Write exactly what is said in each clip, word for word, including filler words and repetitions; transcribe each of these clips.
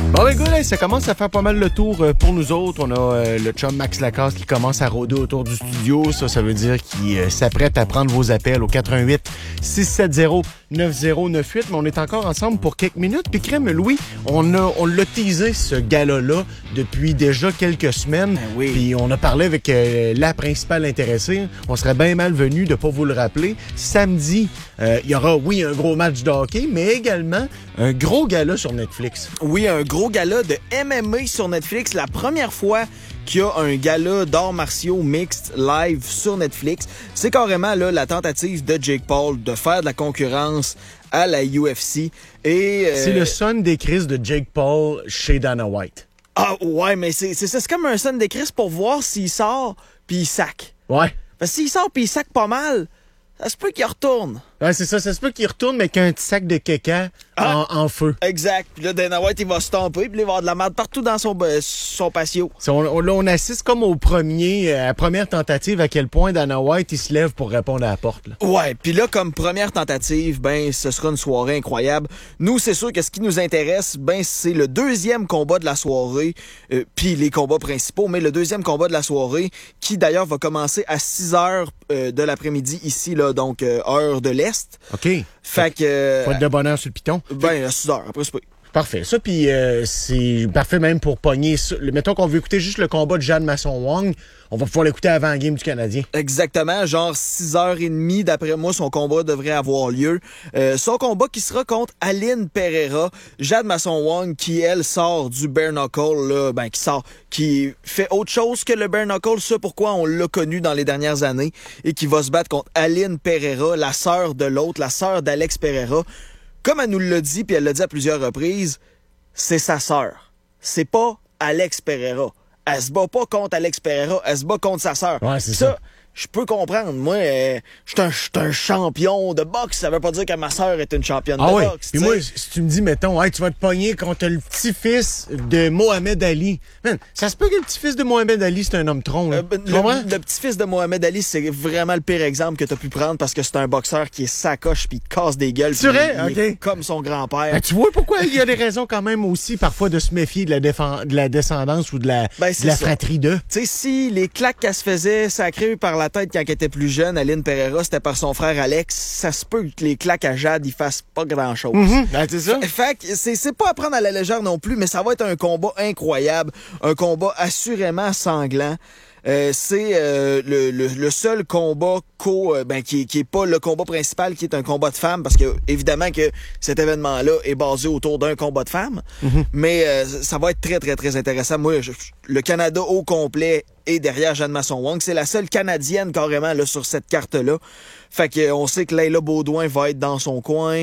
Bon, ben, écoute, ça commence à faire pas mal le tour pour nous autres. On a euh, le chum Max Lacasse qui commence à rôder autour du studio. Ça, ça veut dire qu'il euh, s'apprête à prendre vos appels au quatre un huit, six sept zéro, neuf zéro neuf huit. Mais on est encore ensemble pour quelques minutes. Puis, crème, Louis, on a on l'a teasé, ce gala-là, depuis déjà quelques semaines. Ben oui. Puis, on a parlé avec euh, la principale intéressée. On serait bien malvenu de pas vous le rappeler. Samedi, euh, il y aura, oui, un gros match de hockey, mais également un gros gala sur Netflix. Oui, un gros gala de M M A sur Netflix. La première fois qu'il y a un gala d'arts martiaux mixte live sur Netflix. C'est carrément là la tentative de Jake Paul de faire de la concurrence à la U F C. Et euh... c'est le son des crises de Jake Paul chez Dana White. Ah ouais, mais c'est c'est ça, c'est comme un son des crises pour voir s'il sort puis il sac. Ouais. Parce que s'il sort puis il sac pas mal, ça se peut qu'il retourne. Ouais, c'est ça. Ça se peut qu'il retourne, mais qu'un petit sac de caca ah, en, en feu. Exact. Puis là, Dana White, il va se stomper, puis il va avoir de la merde partout dans son, euh, son patio. On, on, là, on assiste comme au premier, à la première tentative, à quel point Dana White, il se lève pour répondre à la porte. Là. Ouais, puis là, comme première tentative, ben, ce sera une soirée incroyable. Nous, c'est sûr que ce qui nous intéresse, ben, c'est le deuxième combat de la soirée, euh, puis les combats principaux, mais le deuxième combat de la soirée, qui d'ailleurs va commencer à six heures euh, de l'après-midi ici, là, donc euh, heure de l'Est. OK. Fait que... Euh, Pas de bonheur sur le piton. Ben, à six heures, après c'est pas... Parfait. Ça, puis euh, c'est parfait même pour pogner ça. Mettons qu'on veut écouter juste le combat de Jade Masson-Wong, on va pouvoir l'écouter avant la game du Canadien. Exactement, genre six heures trente, d'après moi, son combat devrait avoir lieu. Euh, son combat qui sera contre Aline Pereira, Jade Masson-Wong, qui, elle, sort du bare knuckle, là, ben, qui sort, qui fait autre chose que le bare knuckle, ça pourquoi on l'a connu dans les dernières années, et qui va se battre contre Aline Pereira, la sœur de l'autre, la sœur d'Alex Pereira. Comme elle nous l'a dit, puis elle l'a dit à plusieurs reprises, c'est sa sœur. C'est pas Alex Pereira. Elle se bat pas contre Alex Pereira, elle se bat contre sa sœur. Ouais, c'est ça. ça. Je peux comprendre. Moi, euh, je suis un, un champion de boxe. Ça veut pas dire que ma sœur est une championne ah de ouais. boxe. Puis moi, si tu me dis, mettons, hey, tu vas te pogner contre le petit-fils de Mohamed Ali. Man, ça se peut que le petit-fils de Mohamed Ali, c'est un homme tronc. Là. Euh, tu comprends? Le, le petit-fils de Mohamed Ali, c'est vraiment le pire exemple que tu as pu prendre parce que c'est un boxeur qui est sacoche puis il casse des gueules. C'est vrai? Il, il OK. est comme son grand-père. Ben, tu vois pourquoi il y a des raisons quand même aussi parfois de se méfier de la, défend... de la descendance ou de la, ben, de la ça. fratrie d'eux. Tu sais, si les claques qu'elle se faisait sacrées par la tête quand elle était plus jeune, Aline Pereira, c'était par son frère Alex, ça se peut que les claques à Jade, ils fassent pas grand-chose. Mm-hmm. Ben, c'est ça. Fait que c'est, c'est pas à prendre à la légère non plus, mais ça va être un combat incroyable, un combat assurément sanglant. Euh, c'est euh, le, le, le seul combat co, euh, ben, qui, qui est pas le combat principal, qui est un combat de femmes, parce que évidemment que cet événement-là est basé autour d'un combat de femmes, mm-hmm. mais euh, ça va être très, très, très intéressant. Moi, je, le Canada au complet est derrière Jade Masson-Wong. C'est la seule Canadienne carrément là, sur cette carte-là. Fait que on sait que Leila Baudouin va être dans son coin.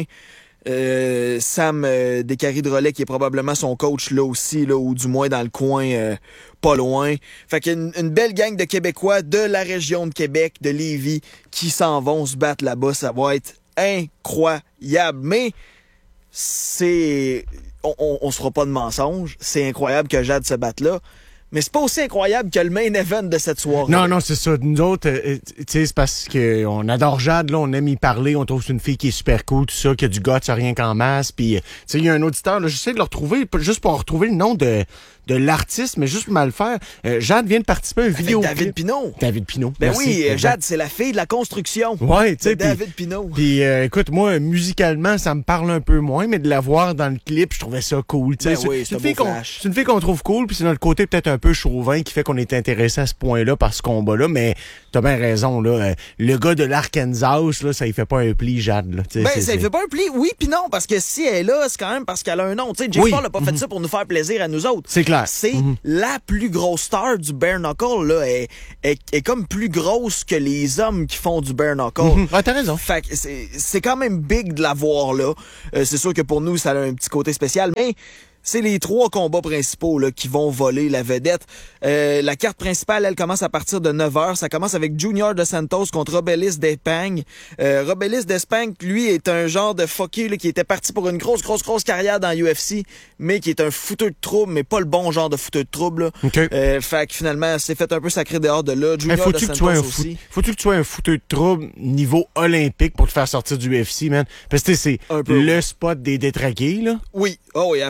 Euh, Sam euh, Descaries-Drolet qui est probablement son coach là aussi là, ou du moins dans le coin euh, pas loin. Fait qu'il y a une, une belle gang de Québécois de la région de Québec, de Lévis, qui s'en vont se battre là-bas. Ça va être incroyable. Mais c'est on, on, on se fera pas de mensonge. C'est incroyable que Jade se batte là. Mais c'est pas aussi incroyable que le main event de cette soirée. Non, non, c'est ça. Nous autres, euh, tu sais, c'est parce que on adore Jade, là, on aime y parler, on trouve que c'est une fille qui est super cool, tout ça, qui a du guts, rien qu'en masse. Puis, tu sais, il y a un auditeur, là, j'essaie de le retrouver, juste pour retrouver le nom de de l'artiste, mais juste pour mal faire. Euh, Jade vient de participer à une vidéo. David Pinault. David Pinault. Ben merci, oui, exact. Jade, c'est la fille de la construction. Ouais, tu sais. David Pinault. Puis, euh, écoute, moi, musicalement, ça me parle un peu moins, mais de la voir dans le clip, je trouvais ça cool. Tu sais, ben c'est, oui, c'est, c'est, une fille qu'on, flash. c'est une fille qu'on trouve cool, puis c'est notre côté peut-être un peu chauvin qui fait qu'on est intéressé à ce point-là par ce combat-là, mais t'as bien raison, là. Euh, le gars de l'Arkansas, là, ça y fait pas un pli, Jade, là. Ben, c'est, ça c'est... y fait pas un pli, oui puis non, parce que si elle est là, c'est quand même parce qu'elle a un nom. Tu sais, Jake oui. Paul a pas mm-hmm. fait ça pour nous faire plaisir à nous autres. C'est clair. C'est mm-hmm. la plus grosse star du bare knuckle, là. Elle est, est comme plus grosse que les hommes qui font du bare knuckle. Mm-hmm. Ah, t'as raison. Fait que c'est, c'est quand même big de la voir là. Euh, c'est sûr que pour nous, ça a un petit côté spécial, mais c'est les trois combats principaux là, qui vont voler la vedette. Euh, la carte principale, elle commence à partir de neuf heures. Ça commence avec Junior Dos Santos contre Robelis d'Espagne. Euh, Robelis d'Espagne, lui, est un genre de fucké là, qui était parti pour une grosse, grosse, grosse carrière dans l'U F C, mais qui est un fouteux de trouble, mais pas le bon genre de fouteux de trouble. Là. Okay. Euh, fait que finalement, c'est fait un peu sacré dehors de là. Junior Dos Santos un aussi. Fout... Faut-tu que tu sois un fouteux de trouble niveau olympique pour te faire sortir du U F C, man? Parce que c'est le spot des détraqués, là. Oui, oh oui, absolument.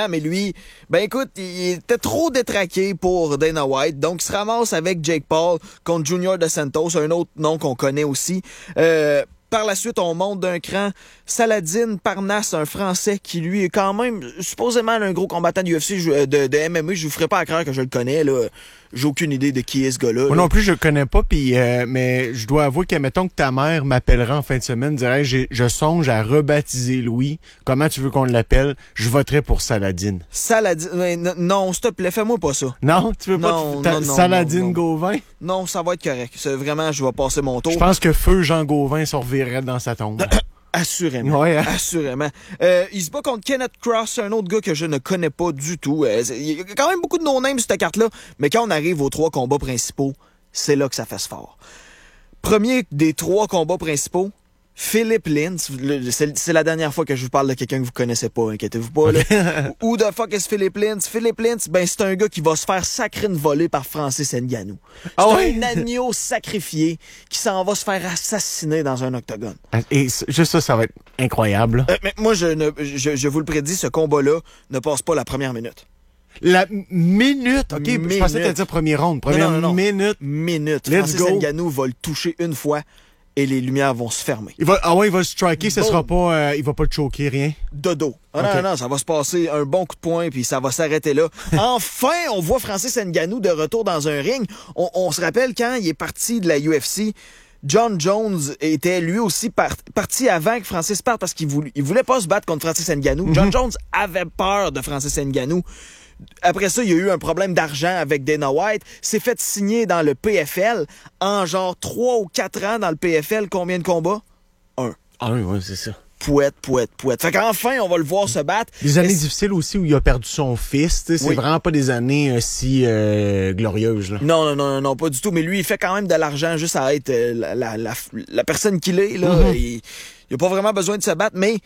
combattant, mais lui, ben écoute, il était trop détraqué pour Dana White, donc il se ramasse avec Jake Paul contre Junior Dos Santos, un autre nom qu'on connaît aussi. Euh, Par la suite, on monte d'un cran. Saladin Parnasse, un Français qui, lui, est quand même supposément un gros combattant de U F C, de, de M M A. Je vous ferai pas à croire que je le connais, là. J'ai aucune idée de qui est ce gars-là. Moi là. non plus, je le connais pas, puis euh, mais je dois avouer que, mettons que ta mère m'appellera en fin de semaine, dirait j'ai, je songe à rebaptiser Louis. Comment tu veux qu'on l'appelle? Je voterai pour Saladin. Saladin... Non, non, s'il te plaît, fais-moi pas ça. Non? Tu veux non, pas... Non, non, Saladin non, non. Gauvin? Non, ça va être correct. C'est vraiment, je vais passer mon tour. Je pense que Feu Jean Gauvin se revirerait dans sa tombe. Assurément. Ouais, hein? Assurément. Euh, il se bat contre Kenneth Cross, un autre gars que je ne connais pas du tout. Euh, il y a quand même beaucoup de no-names sur cette carte-là, mais quand on arrive aux trois combats principaux, c'est là que ça fait fort. Premier des trois combats principaux, Philippe Lintz. C'est, c'est la dernière fois que je vous parle de quelqu'un que vous connaissez pas, inquiétez-vous pas. Là. Who the fuck is Philippe Lintz? Philippe Lintz, ben c'est un gars qui va se faire sacrer une volée par Francis Ngannou. C'est ah ouais? un agneau sacrifié qui s'en va se faire assassiner dans un octogone. Et juste ça, ça va être incroyable. Euh, mais moi, je, ne, je, je vous le prédis, ce combat-là ne passe pas la première minute. La minute, OK, minute. Je pensais que t'allais dire premier round. Première non, non, non, non. minute. Minute. Let's Francis go. Ngannou va le toucher une fois et les lumières vont se fermer. Il va, ah ouais, il va le striker, ce Boom. sera pas, euh, il va pas le choquer, rien. Dodo. Ah Okay. Non, non, ça va se passer un bon coup de poing puis ça va s'arrêter là. Enfin, on voit Francis Ngannou de retour dans un ring. On, on se rappelle quand il est parti de la U F C, John Jones était lui aussi par- parti avant que Francis parte parce qu'il voulait, il voulait pas se battre contre Francis Ngannou. Mm-hmm. John Jones avait peur de Francis Ngannou. Après ça, il y a eu un problème d'argent avec Dana White. S'est fait signer dans le P F L. En genre trois ou quatre ans dans le P F L, combien de combats? Un. Ah oui, ouais, c'est ça. Pouette, pouette, pouette. Fait qu'enfin, on va le voir se battre. Des années Est-ce... difficiles aussi où il a perdu son fils. C'est oui. vraiment pas des années euh, si euh, glorieuses. Là. Non, non, non, non, non, pas du tout. Mais lui, il fait quand même de l'argent juste à être euh, la, la, la, la personne qu'il est. Là. Mm-hmm. Il, il a pas vraiment besoin de se battre. Mais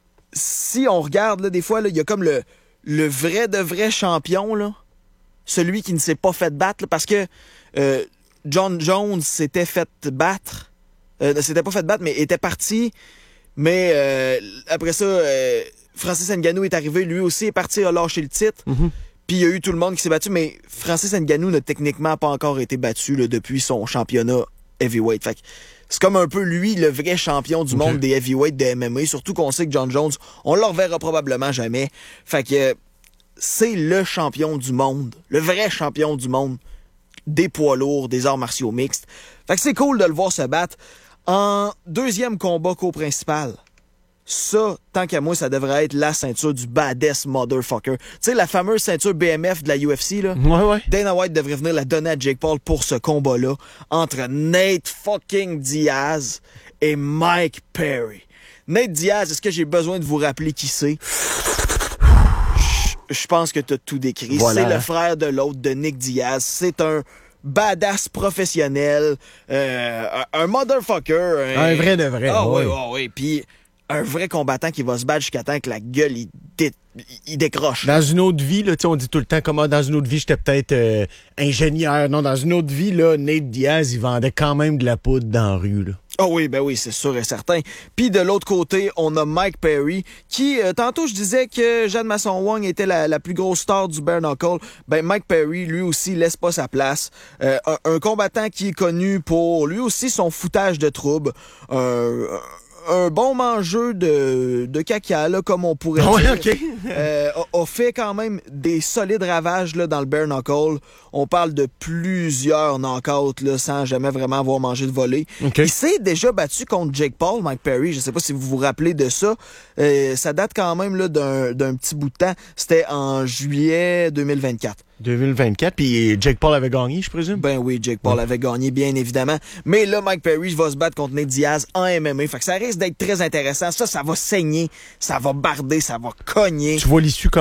si on regarde, là, des fois, là, il y a comme le... Le vrai de vrai champion, là, celui qui ne s'est pas fait battre, là, parce que euh, John Jones s'était fait battre, euh, s'était pas fait battre, mais était parti, mais euh, après ça, euh, Francis Ngannou est arrivé, lui aussi est parti, a lâché le titre, mm-hmm. Puis il y a eu tout le monde qui s'est battu, mais Francis Ngannou n'a techniquement pas encore été battu là, depuis son championnat heavyweight. Fait que c'est comme un peu lui, le vrai champion du okay. monde des heavyweights de M M A. Surtout qu'on sait que John Jones, on le reverra probablement jamais. Fait que euh, c'est le champion du monde. Le vrai champion du monde des poids lourds, des arts martiaux mixtes. Fait que c'est cool de le voir se battre. En deuxième combat co-principal, ça, tant qu'à moi, ça devrait être la ceinture du baddest motherfucker. Tu sais, la fameuse ceinture B M F de la U F C, là. Ouais, ouais. Dana White devrait venir la donner à Jake Paul pour ce combat-là entre Nate fucking Diaz et Mike Perry. Nate Diaz, est-ce que j'ai besoin de vous rappeler qui c'est? Je pense que t'as tout décrit. Voilà. C'est le frère de l'autre, de Nick Diaz. C'est un badass professionnel, euh, un, un motherfucker. Un, un vrai de vrai. Ah oui, oui, oui, oui. Puis un vrai combattant qui va se battre jusqu'à temps que la gueule, il, dé, il décroche. Dans une autre vie, là, on dit tout le temps comment dans une autre vie, j'étais peut-être euh, ingénieur. Non, dans une autre vie, là, Nate Diaz, il vendait quand même de la poudre dans la rue, là. Ah oh oui, ben oui, c'est sûr et certain. Puis de l'autre côté, on a Mike Perry, qui, euh, tantôt je disais que Jeanne Masson-Wong était la, la plus grosse star du bare knuckle. Ben Mike Perry, lui aussi, laisse pas sa place. Euh, un, un combattant qui est connu pour, lui aussi, son foutage de trouble. Euh, un bon mangeur de, de caca, là, comme on pourrait oh, dire. Okay. euh, a, a fait quand même des solides ravages là, dans le bare knuckle. On parle de plusieurs knockouts là, sans jamais vraiment avoir mangé de volée. Okay. Il s'est déjà battu contre Jake Paul, Mike Perry. Je sais pas si vous vous rappelez de ça. Euh, ça date quand même là, d'un, d'un petit bout de temps. C'était en juillet deux mille vingt-quatre. deux mille vingt-quatre, puis Jake Paul avait gagné, je présume? Ben oui, Jake Paul ouais. avait gagné, bien évidemment. Mais là, Mike Perry va se battre contre Nate Diaz en M M A. Fait que ça risque d'être très intéressant. Ça, ça va saigner, ça va barder, ça va cogner. Tu vois l'issue